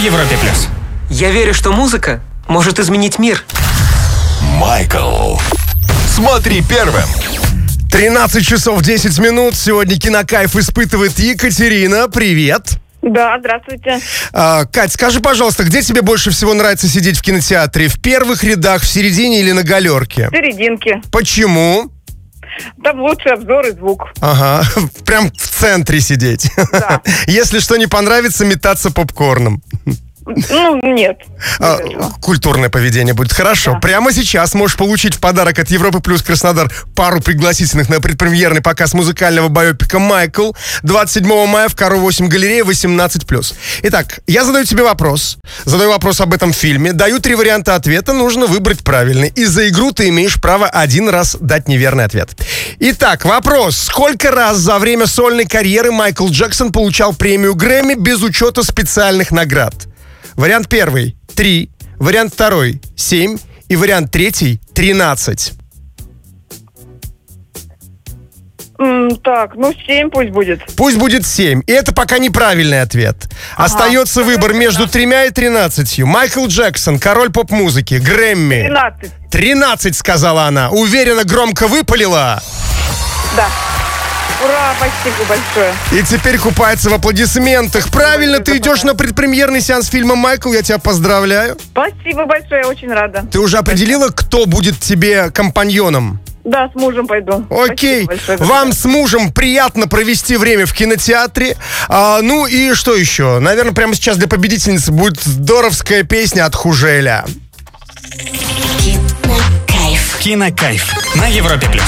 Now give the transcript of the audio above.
Европе+. Я верю, что музыка может изменить мир. Майкл. Смотри первым. 13 часов 10 минут. Сегодня Кинокайф испытывает Екатерина. Привет. Да, здравствуйте. Кать, скажи, пожалуйста, где тебе больше всего нравится сидеть в кинотеатре? В первых рядах, в середине или на галерке? В серединке. Почему? Там лучший обзор и звук. Ага, прям в центре сидеть. Да. Если что не понравится, метаться попкорном. Нет. Культурное поведение будет. Хорошо. Да. Прямо сейчас можешь получить в подарок от Европы Плюс Краснодар пару пригласительных на предпремьерный показ музыкального байопика «Майкл» 27 мая в Кару-8 галерея 18+. Итак, я задаю тебе вопрос. Задаю вопрос об этом фильме. Даю 3 варианта ответа. Нужно выбрать правильный. И за игру ты имеешь право 1 раз дать неверный ответ. Итак, вопрос. Сколько раз за время сольной карьеры Майкл Джексон получал премию Грэмми без учета специальных наград? Вариант 1 – 3, вариант 2 – 7 и вариант 3 – 13. Так, 7 пусть будет. Пусть будет 7. И это пока неправильный ответ. Остается выбор между 3 и 13. Майкл Джексон, король поп-музыки, Грэмми. 13. 13, сказала она. Уверенно, громко выпалила. Да. Ура, спасибо большое. И теперь купается в аплодисментах. Правильно, ты идешь на предпремьерный сеанс фильма «Майкл». Я тебя поздравляю. Спасибо большое, я очень рада. Ты уже определила, кто будет тебе компаньоном? Да, с мужем пойду. Окей, Большое, вам с мужем приятно провести время в кинотеатре. Ну и что еще? Наверное, прямо сейчас для победительницы будет здоровская песня от Хужеля. Кинокайф на Европе+.